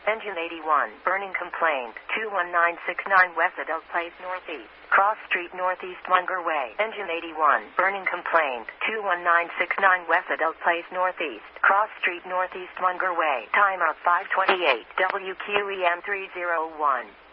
Engine 81, burning complaint, 21969 West Adult Place Northeast, Cross Street Northeast Munger Way. Engine 81, burning complaint, 21969 West Adult Place Northeast, Cross Street Northeast Munger Way. Timeout 528, WQEM 301.